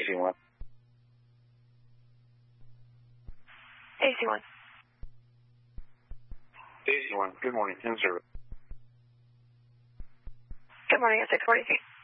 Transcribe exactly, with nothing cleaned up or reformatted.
C one. A C one. A C one, good morning, in service. Good morning at six forty-three.